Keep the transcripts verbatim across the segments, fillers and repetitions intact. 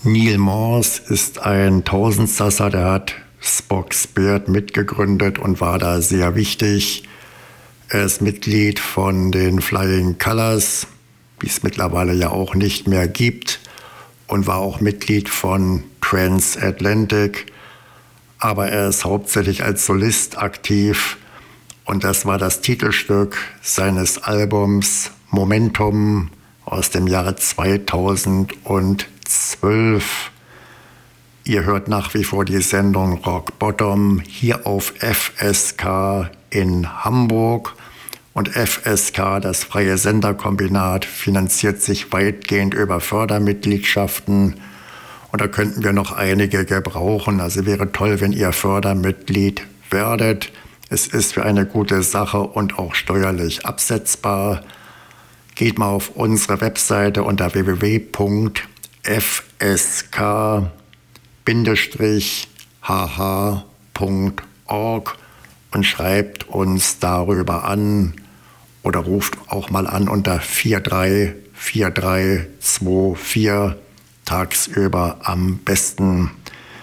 Neil Morse ist ein Tausendsasser, der hat Spock's Beard mitgegründet und war da sehr wichtig. Er ist Mitglied von den Flying Colours, die es mittlerweile ja auch nicht mehr gibt, und war auch Mitglied von Transatlantic. Aber er ist hauptsächlich als Solist aktiv und das war das Titelstück seines Albums Momentum aus dem Jahre zweitausendzwölf. Ihr hört nach wie vor die Sendung Rock Bottom hier auf F S K in Hamburg. Und F S K, das Freie Senderkombinat, finanziert sich weitgehend über Fördermitgliedschaften. Und da könnten wir noch einige gebrauchen. Also wäre toll, wenn ihr Fördermitglied werdet. Es ist für eine gute Sache und auch steuerlich absetzbar. Geht mal auf unsere Webseite unter w w w punkt f s k bindestrich h h punkt org und schreibt uns darüber an oder ruft auch mal an unter vier drei vier drei zwei vier, tagsüber am besten.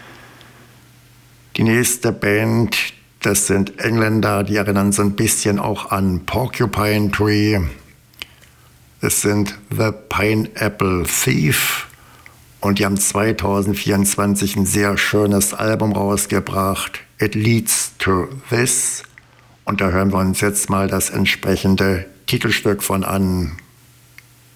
Die nächste Band, das sind Engländer, die erinnern so ein bisschen auch an Porcupine Tree. Es sind The Pineapple Thief und die haben zweitausendvierundzwanzig ein sehr schönes Album rausgebracht, It Leads to This. Und da hören wir uns jetzt mal das entsprechende Titelstück von an.